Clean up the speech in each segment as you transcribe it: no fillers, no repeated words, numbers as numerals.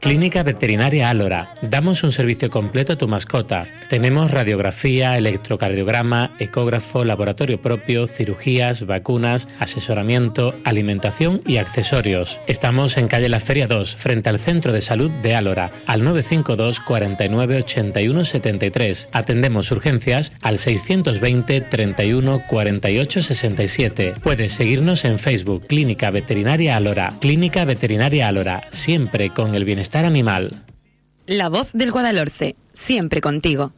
Clínica Veterinaria Álora. Damos un servicio completo a tu mascota. Tenemos radiografía, electrocardiograma, ecógrafo, laboratorio propio, cirugías, vacunas, asesoramiento, alimentación y accesorios. Estamos en calle La Feria 2, frente al Centro de Salud de Álora, al 952 49 81 73. Atendemos urgencias al 620 31 48 67. Puedes seguirnos en Facebook, Clínica Veterinaria Álora. Clínica Veterinaria Álora, siempre con el bienestar animal. La voz del Guadalhorce, siempre contigo.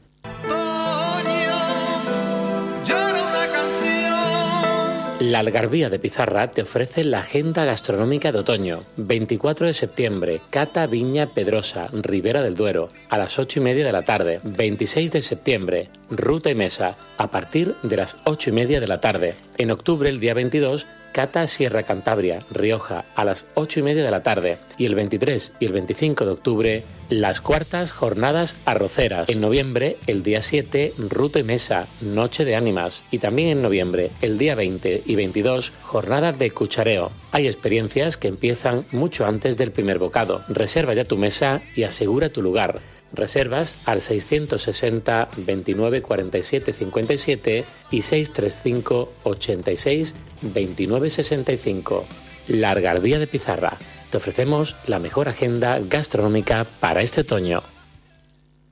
La Algarvía de Pizarra te ofrece la agenda gastronómica de otoño. 24 de septiembre, Cata Viña Pedrosa, Ribera del Duero, a las 8:30 de la tarde. 26 de septiembre, Ruta y Mesa, a partir de las 8:30 de la tarde. En octubre, el día 22, Cata Sierra Cantabria, Rioja, a las 8:30 de la tarde. Y el 23 y el 25 de octubre, las cuartas jornadas arroceras. En noviembre, el día 7, Ruta y Mesa, Noche de Ánimas. Y también en noviembre, el día 20 y 22, jornadas de cuchareo. Hay experiencias que empiezan mucho antes del primer bocado. Reserva ya tu mesa y asegura tu lugar. Reservas al 660 29 47 57 y 635 86 29 65. La Algarvía de Pizarra. Te ofrecemos la mejor agenda gastronómica para este otoño.